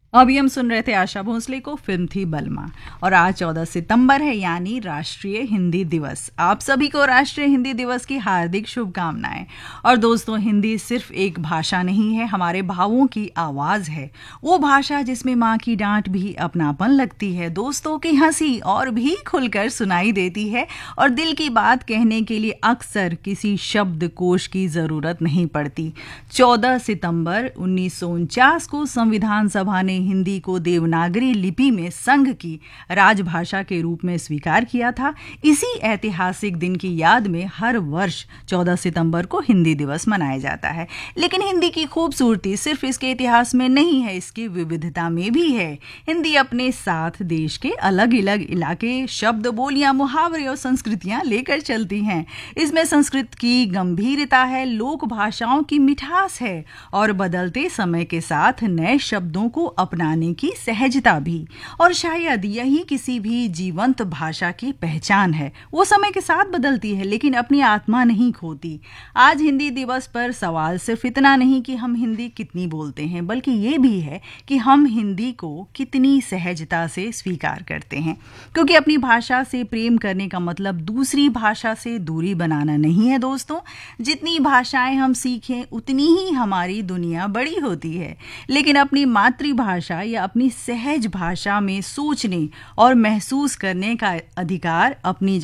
अभी हम सुन रहे थे आशा भोसले को, फिल्म थी बलमा। और आज 14 सितंबर है, यानी राष्ट्रीय हिंदी दिवस। आप सभी को राष्ट्रीय हिंदी दिवस की हार्दिक शुभकामनाएं। और दोस्तों, हिंदी सिर्फ एक भाषा नहीं है, हमारे भावों की आवाज है। वो भाषा जिसमें माँ की डांट भी अपनापन लगती है, दोस्तों की हंसी और भी खुलकर सुनाई देती है, और दिल की बात कहने के लिए अक्सर किसी शब्दकोश की जरूरत नहीं पड़ती। 14 सितंबर 1949 को संविधान सभा ने हिंदी को देवनागरी लिपि में संघ की राजभाषा के रूप में स्वीकार किया था। इसी ऐतिहासिक दिन की याद में हर वर्ष 14 सितंबर को हिंदी दिवस मनाया जाता है। लेकिन हिंदी की खूबसूरती सिर्फ इसके इतिहास में नहीं है, इसकी विविधता में भी है। हिंदी अपने साथ देश के अलग अलग इलाके, शब्द, बोलियां, मुहावरे और संस्कृतियां लेकर चलती हैं। इसमें संस्कृत की गंभीरता है, लोक भाषाओं की मिठास है, और बदलते समय के साथ नए शब्दों को अपनाने की सहजता भी। और शायद यही किसी भी जीवंत भाषा की पहचान है। वो समय के साथ बदलती है, लेकिन अपनी आत्मा नहीं खोती। आज हिंदी दिवस पर सवाल सिर्फ इतना नहीं कि हम हिंदी कितनी बोलते हैं, बल्कि ये भी है कि हम हिंदी को कितनी सहजता से स्वीकार करते हैं। क्योंकि अपनी भाषा से प्रेम करने का मतलब दूसरी भाषा से दूरी बनाना नहीं है दोस्तों। जितनी भाषाएं हम सीखें, उतनी ही हमारी दुनिया बड़ी होती है। लेकिन अपनी मातृभाषा या अपनी सहज भाषा में सोचने और महसूस करने का अधिकार अपनी